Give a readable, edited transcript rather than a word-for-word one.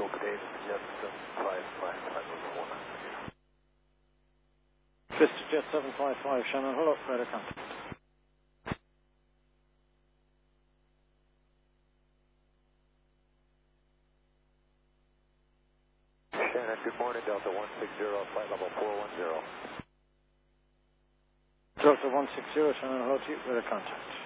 Dave, Jet 755, Vista Jet 755, Shannon, hold up, radar contact. Shannon, good morning, Delta 160, flight level 410. Delta 160, Shannon, hold you, radar contact.